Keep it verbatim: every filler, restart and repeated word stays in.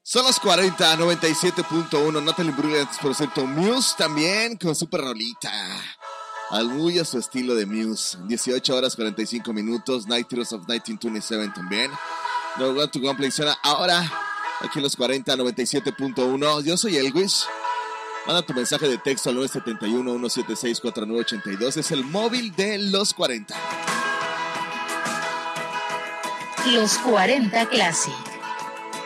Son los cuarenta, noventa y siete punto uno. Natalie Brilliant, por cierto. Muse también con super rolita. Al muy a su estilo de Muse. dieciocho horas cuarenta y cinco minutos. Night Heroes of diecinueve veintisiete también. No Want to Complain suena ahora. Aquí en los cuarenta, noventa y siete punto uno. Yo soy Elvis. Manda tu mensaje de texto al nueve siete uno, uno siete seis, cuatro nueve ocho dos. Es el móvil de los cuarenta. Los cuarenta Classic.